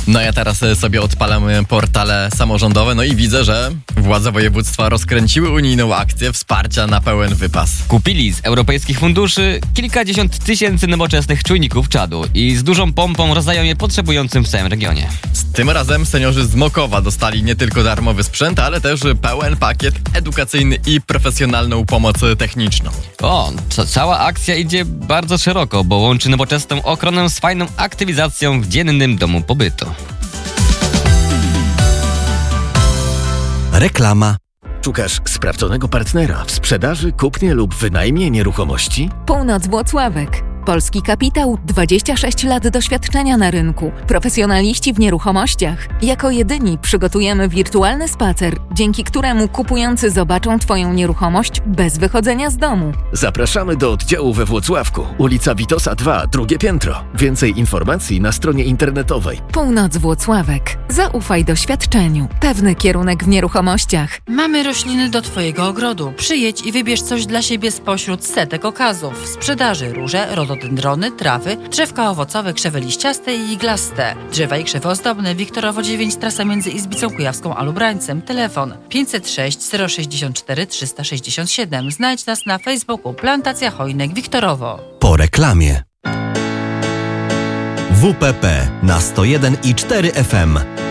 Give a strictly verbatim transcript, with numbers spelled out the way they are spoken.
No ja teraz sobie odpalam portale samorządowe, no i widzę, że władze województwa rozkręciły unijną akcję wsparcia na pełen wypas. Kupili z europejskich funduszy kilkadziesiąt tysięcy nowoczesnych czujników czadu i z dużą pompą rozdają je potrzebującym w całym regionie. Tym razem seniorzy z Mokowa dostali nie tylko darmowy sprzęt, ale też pełen pakiet edukacyjny i profesjonalną pomoc techniczną. O, co, cała akcja idzie bardzo szeroko, bo łączy nowoczesną ochronę z fajną aktywizacją w dziennym domu pobytu. Reklama. Szukasz sprawdzonego partnera w sprzedaży, kupnie lub wynajmie nieruchomości? Północ Włocławek. Polski kapitał, dwadzieścia sześć lat doświadczenia na rynku, profesjonaliści w nieruchomościach. Jako jedyni przygotujemy wirtualny spacer, dzięki któremu kupujący zobaczą Twoją nieruchomość bez wychodzenia z domu. Zapraszamy do oddziału we Włocławku, ulica Witosa dwa, drugie piętro. Więcej informacji na stronie internetowej. Północ Włocławek. Zaufaj doświadczeniu. Pewny kierunek w nieruchomościach. Mamy rośliny do Twojego ogrodu. Przyjedź i wybierz coś dla siebie spośród setek okazów. W sprzedaży róże, rododendrony, trawy, drzewka owocowe, krzewy liściaste i iglaste. Drzewa i krzewy ozdobne. Wiktorowo dziewięć, trasa między Izbicą Kujawską a Lubrańcem. Telefon pięćset sześć zero sześćdziesiąt cztery trzysta sześćdziesiąt siedem. Znajdź nas na Facebooku Plantacja Chojnek Wiktorowo. Po reklamie. W P P na sto jeden i cztery F M.